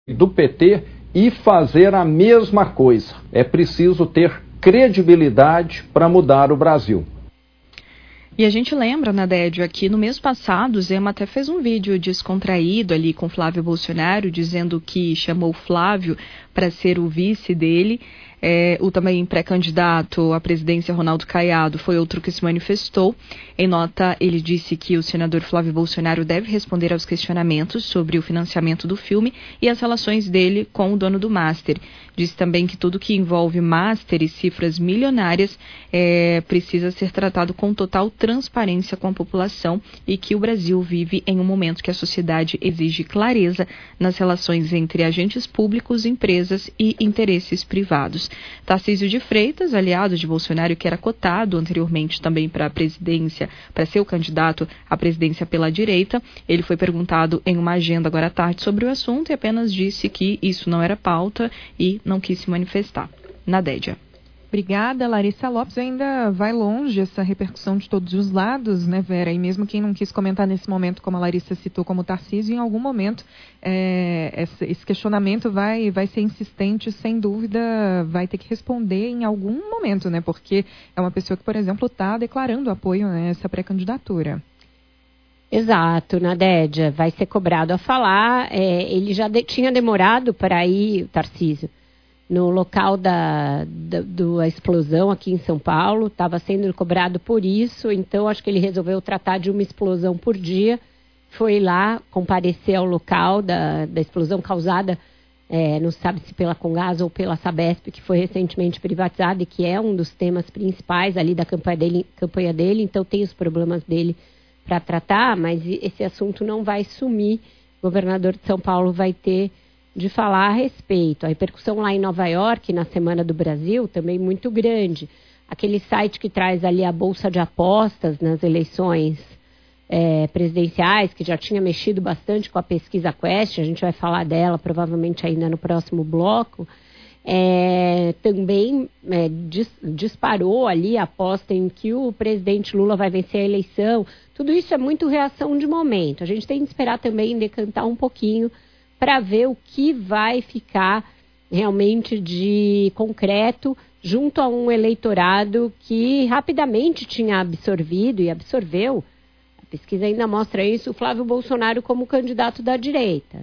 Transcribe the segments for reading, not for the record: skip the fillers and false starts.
do PT e fazer a mesma coisa. É preciso ter credibilidade para mudar o Brasil. E a gente lembra, Nadédio, aqui no mês passado, o Zema até fez um vídeo descontraído ali com Flávio Bolsonaro, dizendo que chamou Flávio para ser o vice dele. O também pré-candidato à presidência, Ronaldo Caiado, foi outro que se manifestou. Em nota, ele disse que o senador Flávio Bolsonaro deve responder aos questionamentos sobre o financiamento do filme e as relações dele com o dono do Master. Disse também que tudo que envolve Master e cifras milionárias precisa ser tratado com total transparência com a população e que o Brasil vive em um momento que a sociedade exige clareza nas relações entre agentes públicos, empresas e interesses privados. Tarcísio de Freitas, aliado de Bolsonaro, que era cotado anteriormente também para a presidência, para ser o candidato à presidência pela direita, ele foi perguntado em uma agenda agora à tarde sobre o assunto e apenas disse que isso não era pauta e não quis se manifestar. Nadédia. Obrigada, Larissa Lopes. Ainda vai longe essa repercussão de todos os lados, né, Vera? E mesmo quem não quis comentar nesse momento, como a Larissa citou, como Tarcísio, em algum momento esse questionamento vai ser insistente, sem dúvida, vai ter que responder em algum momento, né? Porque é uma pessoa que, por exemplo, está declarando apoio a essa pré-candidatura. Exato, Nadédia. Vai ser cobrado a falar. Ele já tinha demorado para ir, Tarcísio, no local da explosão aqui em São Paulo, estava sendo cobrado por isso, então acho que ele resolveu tratar de uma explosão por dia, foi lá comparecer ao local da explosão causada, não sabe se pela Comgás ou pela Sabesp, que foi recentemente privatizada e que é um dos temas principais ali da campanha dele, então tem os problemas dele para tratar, mas esse assunto não vai sumir, o governador de São Paulo vai ter de falar a respeito. A repercussão lá em Nova York, na Semana do Brasil, também muito grande. Aquele site que traz ali a bolsa de apostas nas eleições presidenciais, que já tinha mexido bastante com a pesquisa Quest, a gente vai falar dela provavelmente ainda no próximo bloco, também disparou ali a aposta em que o presidente Lula vai vencer a eleição. Tudo isso é muito reação de momento. A gente tem que esperar também decantar um pouquinho para ver o que vai ficar realmente de concreto junto a um eleitorado que rapidamente tinha absorvido e absorveu. A pesquisa ainda mostra isso, o Flávio Bolsonaro como candidato da direita.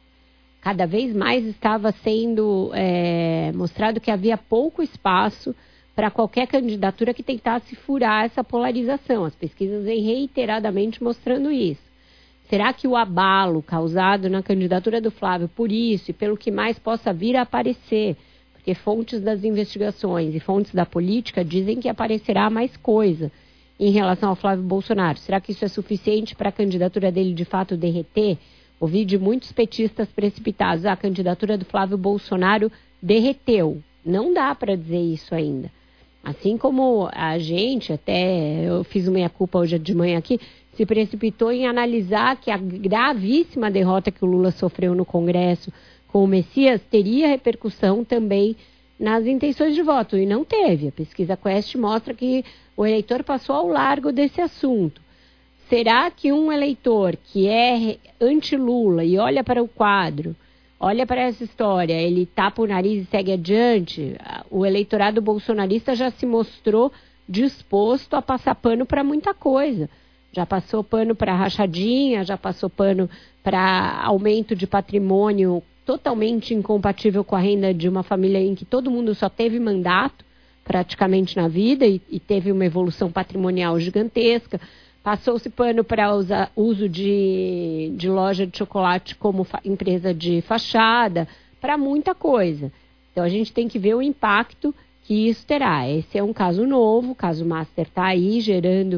Cada vez mais estava sendo mostrado que havia pouco espaço para qualquer candidatura que tentasse furar essa polarização. As pesquisas vêm reiteradamente mostrando isso. Será que o abalo causado na candidatura do Flávio por isso e pelo que mais possa vir a aparecer, porque fontes das investigações e fontes da política dizem que aparecerá mais coisa em relação ao Flávio Bolsonaro. Será que isso é suficiente para a candidatura dele de fato derreter? Ouvi de muitos petistas precipitados, a candidatura do Flávio Bolsonaro derreteu. Não dá para dizer isso ainda. Assim como a gente, até eu fiz uma meia-culpa hoje de manhã aqui, se precipitou em analisar que a gravíssima derrota que o Lula sofreu no Congresso com o Messias teria repercussão também nas intenções de voto, e não teve. A pesquisa Quest mostra que o eleitor passou ao largo desse assunto. Será que um eleitor que é anti-Lula e olha para o quadro, olha para essa história, ele tapa o nariz e segue adiante? O eleitorado bolsonarista já se mostrou disposto a passar pano para muita coisa. Já passou pano para rachadinha, já passou pano para aumento de patrimônio totalmente incompatível com a renda de uma família em que todo mundo só teve mandato praticamente na vida e teve uma evolução patrimonial gigantesca. Passou-se pano para uso de loja de chocolate como empresa de fachada, para muita coisa. Então a gente tem que ver o impacto que isso terá. Esse é um caso novo, o caso Master está aí gerando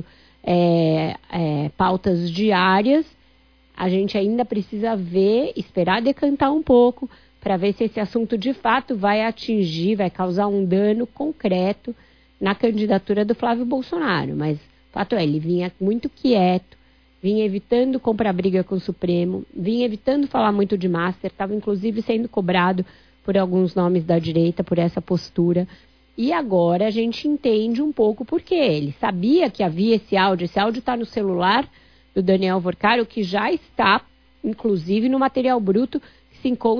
pautas diárias. A gente ainda precisa ver, esperar decantar um pouco para ver se esse assunto de fato vai causar um dano concreto na candidatura do Flávio Bolsonaro. Mas o fato é, ele vinha muito quieto, vinha evitando comprar briga com o Supremo, vinha evitando falar muito de Master, estava inclusive sendo cobrado por alguns nomes da direita por essa postura. E agora a gente entende um pouco por quê. Ele sabia que havia esse áudio está no celular do Daniel Vorcaro, que já está, inclusive, no material bruto que se encontra